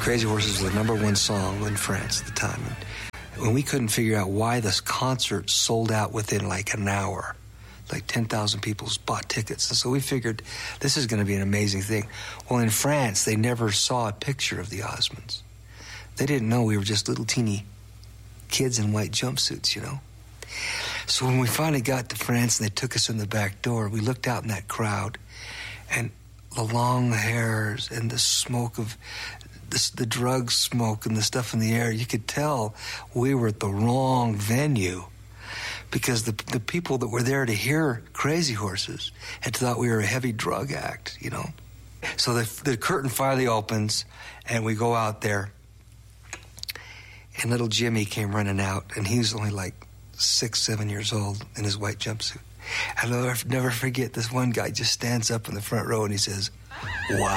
Crazy Horses was the #1 song in France at the time. And when we couldn't figure out why this concert sold out within like an hour, like 10,000 people bought tickets. And so we figured this is going to be an amazing thing. Well, in France, they never saw a picture of the Osmonds. They didn't know we were just little teeny kids in white jumpsuits, you know. So when we finally got to France and they took us in the back door, we looked out in that crowd, and the long hairs and the smoke of the drug smoke and the stuff in the air, you could tell we were at the wrong venue, because the people that were there to hear Crazy Horses had thought we were a heavy drug act, you know. So the curtain finally opens, and we go out there, and little Jimmy came running out, and he was only like 6, 7 years old in his white jumpsuit. I'll never forget, this one guy just stands up in the front row and he says, "Wow."